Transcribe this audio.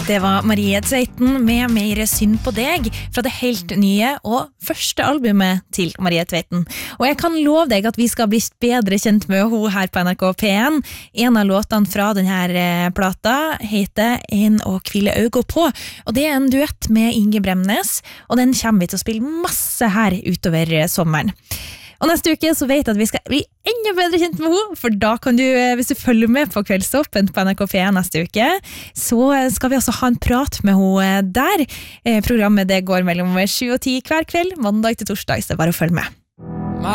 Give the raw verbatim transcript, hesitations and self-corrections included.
Det var Marie Tveiten med Mer synd på deg fra det helt nye og første albumet til Marie Tveiten. Og jeg kan love deg at vi skal bli bedre kjent med henne her på N R K P en. En av låtene fra denne plata heter En å hvile øynene på, og det er en duett med Inge Bremnes, og den kommer vi til å spille masse her utover sommeren. Og neste uke så vet jeg at vi skal bli enda bedre kjent med henne, for da kan du, hvis du følger med på Kveldstoppen på N R K P en neste uke, så skal vi også ha en prat med henne der. Programmet det går mellom sju og ti hver kveld, mandag til torsdag, så det er bare å følge med.